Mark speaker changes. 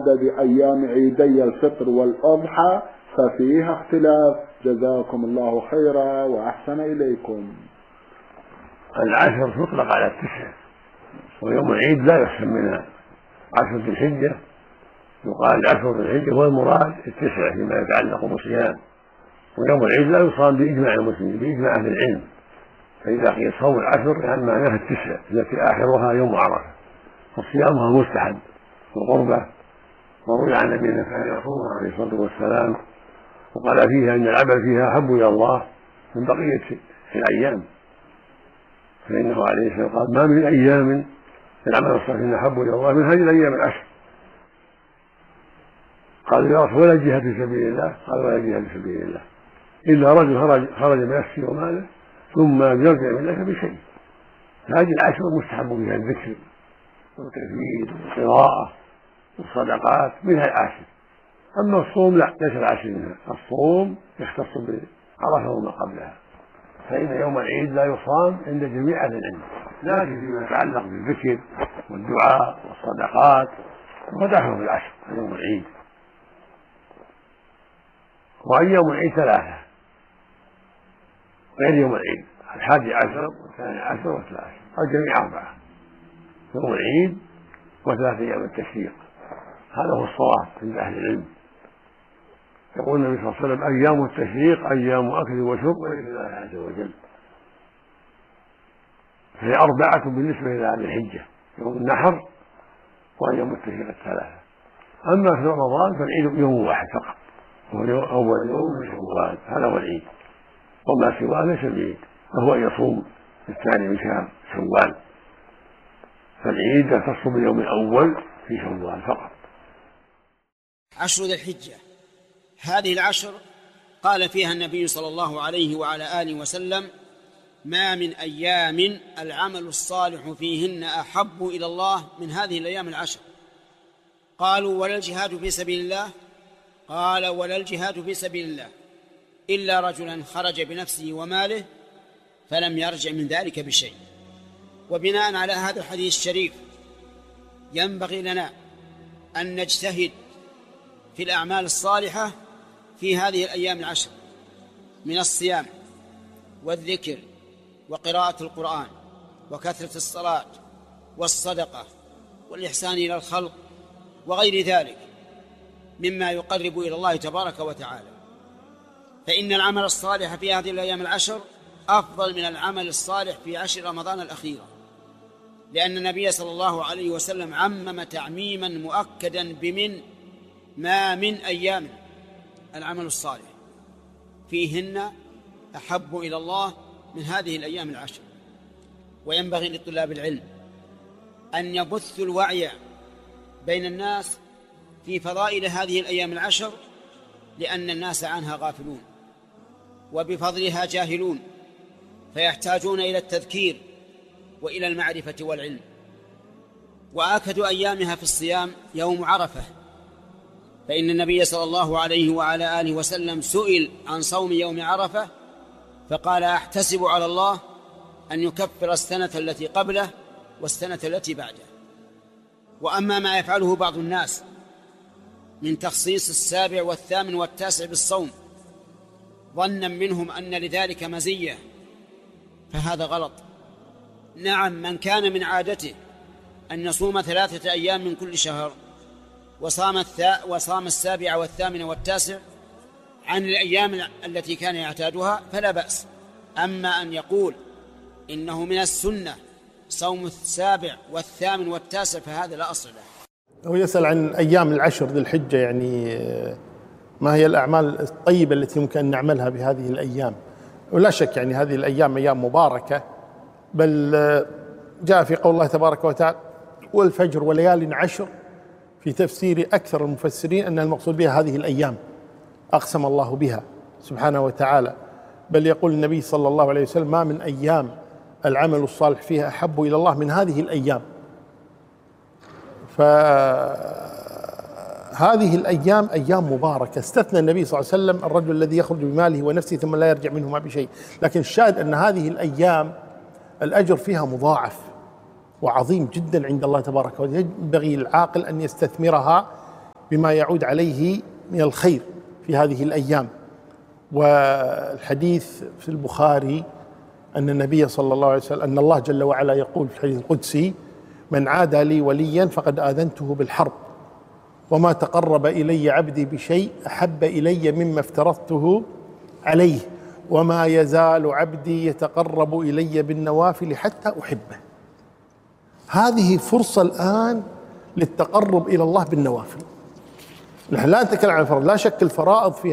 Speaker 1: عدد أيام عيدي الفطر والأضحى ففيها اختلاف. جزاكم الله خيرا وأحسن إليكم.
Speaker 2: العشر تطلق على التسع، ويوم العيد لا يحسن منها. 10 ذي الحجة يقال 10 ذي الحجة هو المراد التسع فيما يتعلق بالصيام، ويوم العيد لا يصام بإجماع المسلمين بإجماع أهل العلم، فإذا قيل صوم العشر يعني معناها التسع التي آخرها يوم عرفة، وصيامها مستحب وقربة. وروي عن نبينا كان يصوم عليه الصلاة والسلام وقال فيها إن العمل فيها أحب إلى الله من بقية الأيام، فإنه عليه الصلاة والسلام قال ما من أيام العمل الصالح أحب إلى الله من هذه الأيام العشر. قال يا رسول ولا جهاد في سبيل الله؟ قال ولا جهاد في سبيل الله إلا رجل خرج بنفسه وماله ثم يرجع من ذلك بشيء. هذه العشر مستحب فيها الذكر والتكبير والقراءة والصدقات منها العشر. أما الصوم لا، ليس العشر منها. الصوم يختص بعرفة وما قبلها، فإن يوم العيد لا يصام عند جميع أهل العلم، لكن فيما يتعلق بالذكر والدعاء والصدقات ودخلوا في العشر يوم العيد. وأيام العيد 3 غير يوم العيد: 11 و12 و13، الجميع 4: يوم العيد و3 أيام التشريق. هذا هو الصواب عند أهل العلم. يقول النبي صلى الله عليه وسلم: أيام التشريق أيام أكل وشرب ولذكر الله عز وجل. فهي 4 بالنسبة إلى ذي الحجة: يوم النحر وأيام التشريق 3. أما في رمضان فالعيد يوم واحد فقط، وهو أول يوم من شوال، هذا هو العيد، وما سواه ليس العيد، وهو أن يصوم الثاني من شهر شوال. فالعيد يختص باليوم الأول في شوال فقط.
Speaker 3: 10 ذي الحجة هذه العشر قال فيها النبي صلى الله عليه وعلى آله وسلم: ما من أيام العمل الصالح فيهن أحب إلى الله من هذه الأيام العشر. قالوا: ولا الجهاد في سبيل الله؟ قال: ولا الجهاد في سبيل الله إلا رجلا خرج بنفسه وماله فلم يرجع من ذلك بشيء. وبناء على هذا الحديث الشريف ينبغي لنا أن نجتهد في الأعمال الصالحة في هذه الأيام العشر من الصيام والذكر وقراءة القرآن وكثرة الصلاة والصدقة والإحسان إلى الخلق وغير ذلك مما يقرب إلى الله تبارك وتعالى. فإن العمل الصالح في هذه الأيام العشر أفضل من العمل الصالح في 10 رمضان الأخيرة، لأن النبي صلى الله عليه وسلم عمم تعميما مؤكدا ما من أيام العمل الصالح فيهن أحب إلى الله من هذه الأيام العشر. وينبغي لطلاب العلم أن يبثوا الوعي بين الناس في فضائل هذه الأيام العشر، لأن الناس عنها غافلون وبفضلها جاهلون، فيحتاجون إلى التذكير وإلى المعرفة والعلم. وآكد أيامها في الصيام يوم عرفة، فإن النبي صلى الله عليه وعلى آله وسلم سئل عن صوم يوم عرفة فقال: أحتسب على الله أن يكفر السنة التي قبله والسنة التي بعده. وأما ما يفعله بعض الناس من تخصيص 7 و8 و9 بالصوم ظنا منهم أن لذلك مزية فهذا غلط. نعم، من كان من عادته أن يصوم 3 أيام من كل شهر وصام 7 و8 و9 عن الأيام التي كان يعتادها فلا بأس. أما أن يقول إنه من السنة صوم 7 و8 و9 فهذا لا أصل له.
Speaker 4: هو يسأل عن أيام العشر ذي الحجة، يعني ما هي الأعمال الطيبة التي يمكن أن نعملها بهذه الأيام؟ ولا شك يعني هذه الأيام أيام مباركة، بل جاء في قول الله تبارك وتعالى: والفجر وليال عشر، في تفسير أكثر المفسرين أن المقصود بها هذه الأيام أقسم الله بها سبحانه وتعالى. بل يقول النبي صلى الله عليه وسلم: ما من أيام العمل الصالح فيها أحب إلى الله من هذه الأيام. فهذه الأيام أيام مباركة. استثنى النبي صلى الله عليه وسلم الرجل الذي يخرج بماله ونفسه ثم لا يرجع منهما بشيء، لكن الشاهد أن هذه الأيام الأجر فيها مضاعف وعظيم جدا عند الله تبارك وتعالى. ينبغي العاقل أن يستثمرها بما يعود عليه من الخير في هذه الأيام. والحديث في البخاري أن النبي صلى الله عليه وسلم أن الله جل وعلا يقول في الحديث القدسي: من عادى لي وليا فقد آذنته بالحرب، وما تقرب إلي عبدي بشيء أحب إلي مما افترضته عليه، وما يزال عبدي يتقرب إلي بالنوافل حتى أحبه. هذه فرصة الآن للتقرب إلى الله بالنوافل. نحن لا نتكلم عن الفرائض، لا شك الفرائض في